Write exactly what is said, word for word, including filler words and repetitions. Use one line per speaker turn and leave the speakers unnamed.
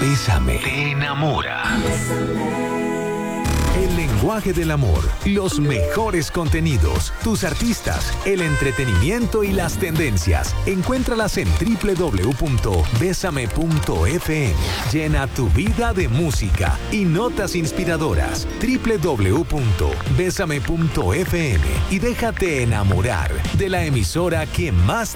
Bésame te enamora. El lenguaje del amor, los mejores contenidos, tus artistas, el entretenimiento y las tendencias. Encuéntralas en doble u doble u doble u punto bésame punto efe eme. Llena tu vida de música y notas inspiradoras. doble u doble u doble u punto bésame punto efe eme y déjate enamorar de la emisora que más